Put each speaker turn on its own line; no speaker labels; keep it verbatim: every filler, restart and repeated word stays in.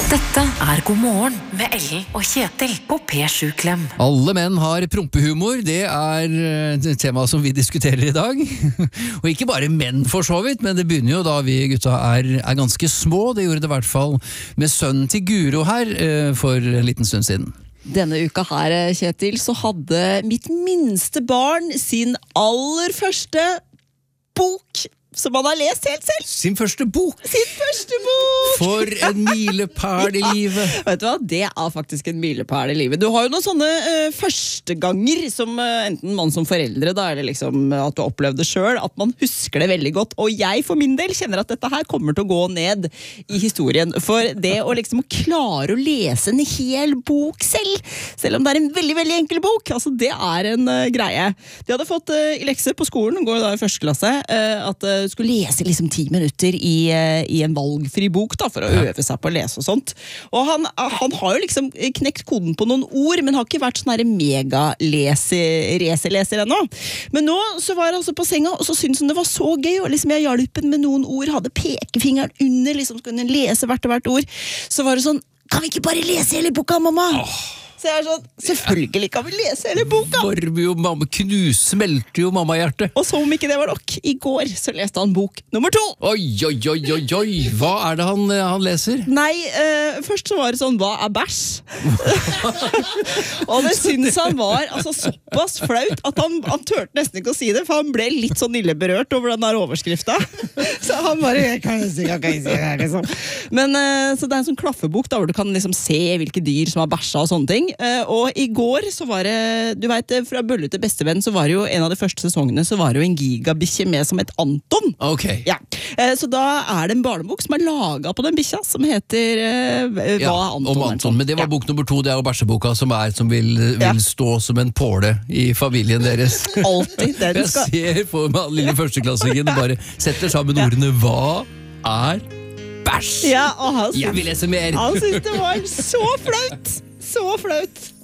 Dette er God morgen med Ellen og Kjetil på P sju Klem.
Alle menn har prompehumor, det er et tema som vi diskuterer i dag. Og ikke bare menn for så vidt, men det begynner jo da vi gutta er, er ganske små. Det gjorde det i hvert fall med sønnen til Guro her for en liten stund siden.
Denne uka her, Kjetil, så hadde mitt minste barn sin aller første bok som han har lest helt selv.
Sin første bok!
Sin første bok!
For en milepæl i livet!
Vet du hva, det er faktisk en milepæl i livet. Du har jo noen sånne uh, førsteganger som uh, enten man som foreldre, da er det liksom at du har opplevd det selv, at man husker det veldig godt. Og jeg for min del kjenner at dette her kommer til å gå ned i historien. For det å liksom klare å lese en hel bok selv, selv om det er en veldig, veldig enkel bok, altså det er en uh, greie. De hadde fått uh, i lekse på skolen, går da i første klasse, uh, at uh, skulle lese liksom ti minutter i, i en valgfri bok da, for å ja. øve seg på å lese og sånt. Og han, han har jo liksom knekt koden på noen ord, men har ikke vært sånn her mega-reseleser ennå. Men nå så var han altså på senga, og så syntes han det var så gøy, og liksom jeg hjalp med noen ord, hadde pekefingeren under, liksom skulle han lese hvert og hvert ord. Så var det sånn, kan vi ikke bare lese hele boka, mamma? Åh. Så jeg er sånn, selvfølgelig kan vi lese hele boka.
Varme jo mamma, knus, smelter jo mamma-hjertet.
Og så om ikke det var nok, i går så leste han bok nummer to.
Oi, oi, oi, oi, oi. Hva er det han, han leser?
Nei, uh, først så var det sånn, hva er bæsj? Og det synes han var altså, såpass flaut at han, han tørte nesten ikke å si det, for han ble litt sånn ille berørt over den der overskrifta. Så han bare, kan jeg si, kan jeg si, liksom. Men uh, så det er en sånn klaffebok da, hvor du kan liksom se hvilke dyr som har bæsja og sånne ting. Uh, og i går så var det, du vet, fra Bølle til bestevenn, så var det jo en av de første sesongene, så var det jo en gigabikkje med som et Anton.
Ok.
Ja. Uh, så da er det en barnebok som er laget på den bikkja, som heter uh, Hva
ja,
Anton?
Om Anton, men det var ja. bok nummer to, det er jo bæsjeboka som er, som vil, vil ja. stå som en påle i familien deres.
Alltid, den skal.
Jeg ser på meg lille førsteklassingen, bare setter sammen ja. ordene, hva er bæsj?
Ja, og han
Jeg vil lese mer!
Han synes det var så flaut! Så flaut.